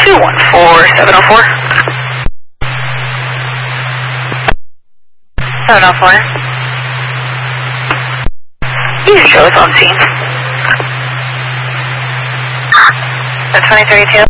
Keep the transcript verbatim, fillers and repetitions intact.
two one four seven oh four. seven oh four. East Joe's on scene. The twenty thirty-two.